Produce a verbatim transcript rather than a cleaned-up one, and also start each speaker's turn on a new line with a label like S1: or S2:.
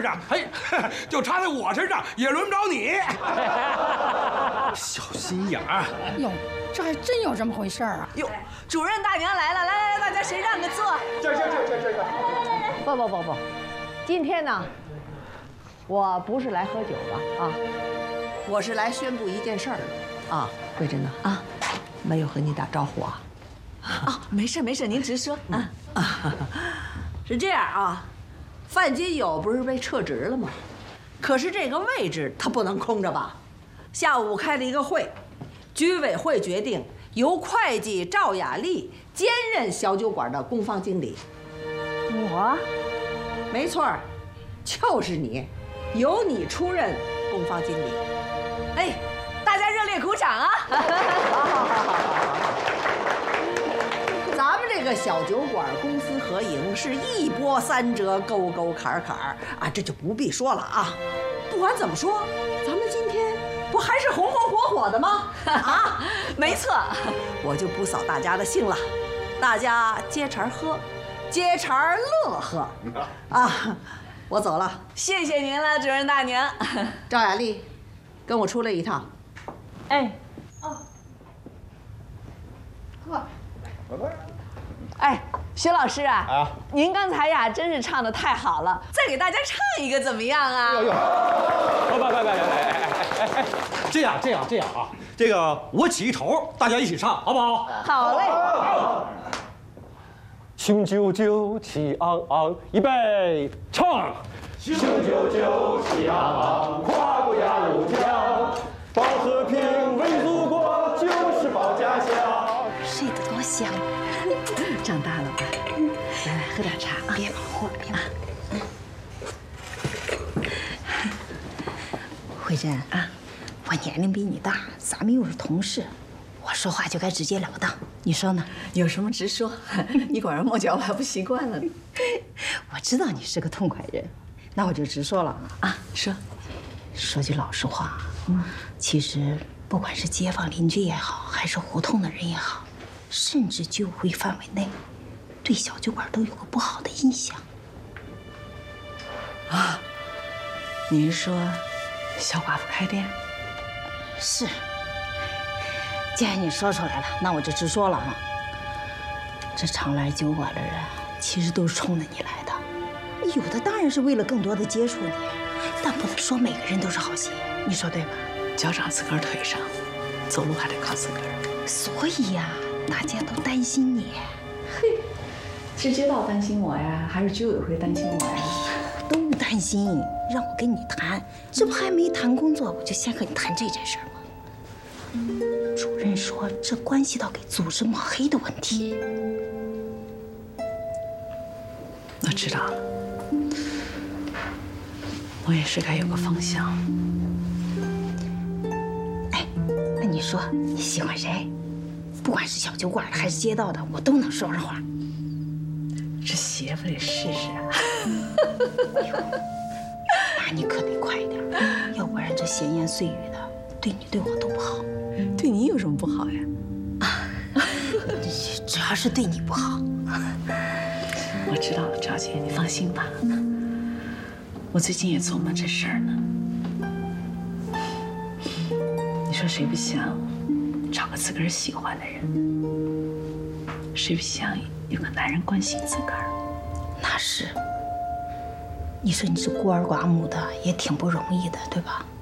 S1: 身上，嘿，就插在我身上也轮不着你。小心眼儿。
S2: 哟，这还真有这么回事儿啊！
S3: 哟，主任大娘来了，来来来，大家谁让个座？
S1: 这这这这这个。
S4: 不不不不，今天呢，我不是来喝酒的啊，我是来宣布一件事儿啊，慧珍呢啊，没有和你打招呼啊。
S3: 啊，没事没事，您直说啊。
S4: 啊，是这样啊，范金友不是被撤职了吗？可是这个位置他不能空着吧？下午开了一个会，居委会决定由会计赵雅丽兼任小酒馆的供方经理。
S2: 我，
S4: 没错儿，就是你，由你出任供方经理。
S3: 哎，大家热烈鼓掌啊！
S4: 好好好好好。咱们这个小酒馆公私合营是一波三折，沟沟坎坎啊，这就不必说了啊。不管怎么说，咱们今天不还是红红火火的吗？啊，
S3: 没错，
S4: 我就不扫大家的兴了，大家接茬喝，接茬乐呵啊。我走了，
S3: 谢谢您了，主任大娘。
S4: 赵雅丽，跟我出来一趟。
S3: 哎，哦，呵。哎，徐老师啊，啊，您刚才呀真是唱得太好了，再给大家唱一个怎么样啊？
S1: 哟哟，不不不不，哎哎哎哎，这样这样这样啊，这个我起一头，大家一起唱，好不好？
S3: 好嘞。
S1: 雄赳赳，气昂昂，预备，唱！雄赳赳，气昂昂，跨过鸭绿江，保和平，为祖国，就是保家乡。
S2: 睡得多香！
S3: 长大了吧？来来，喝点茶啊！
S2: 别忙活，别忙。慧珍啊，我年龄比你大，咱们又是同事，我说话就该直截了当，你说呢？
S3: 有什么直说，你拐弯抹角我还不习惯了呢。
S2: 我知道你是个痛快人，那我就直说了啊。
S3: 啊，说。
S2: 说句老实话，嗯，其实不管是街坊邻居也好，还是胡同的人也好，甚至居委会范围内，对小酒馆都有个不好的印象。
S3: 啊，您是说小寡妇开店？
S2: 是。既然你说出来了，那我就直说了啊。这常来酒馆的人，其实都是冲着你来的，有的当然是为了更多的接触你，但不能说每个人都是好心，你说对吧？
S3: 脚长自个儿腿上，走路还得靠自个儿。
S2: 所以呀，大家都担心你。
S3: 嘿，是街道担心我呀，还是居委会担心我呀？
S2: 都担心，让我跟你谈，这不还没谈工作，我就先和你谈这件事吗？主任说这关系到给组织抹黑的问题。
S3: 我知道了，我也是该有个方向。
S2: 哎，那你说你喜欢谁？不管是小酒馆的还是街道的，我都能说上话。
S3: 这鞋不得试试啊？
S2: 哎呦，那你可得快点，要不然这闲言碎语的，对你对我都不好。
S3: 对你有什么不好呀？
S2: 主要是对你不好。
S3: 我知道了，赵姐，你放心吧。我最近也琢磨这事儿呢。你说谁不想找个自个儿喜欢的人？谁不想有个男人关心自个儿？
S2: 那是。你说你是孤儿寡母的，也挺不容易的，对吧？